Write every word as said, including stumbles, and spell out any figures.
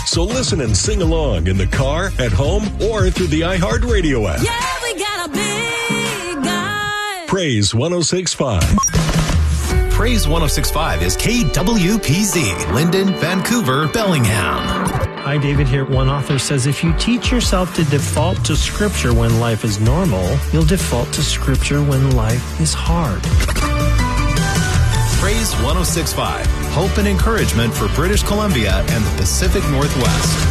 So listen and sing along in the car, at home, or through the iHeartRadio app. Yeah, we got a big guy. Praise one oh six point five. Praise one oh six point five is K W P Z, Linden, Vancouver, Bellingham. Hi, David here. One author says if you teach yourself to default to Scripture when life is normal, you'll default to Scripture when life is hard. Praise one oh six point five, hope and encouragement for British Columbia and the Pacific Northwest.